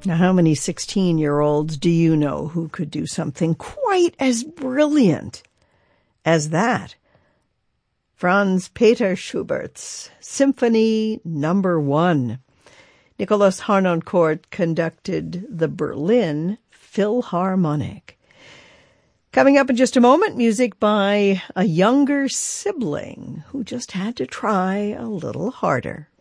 Now, how many 16-year-olds do you know who could do something quite as brilliant as that? Franz Peter Schubert's Symphony No. 1. Nicholas Harnoncourt conducted the Berlin Philharmonic. Coming up in just a moment, music by a younger sibling who just had to try a little harder.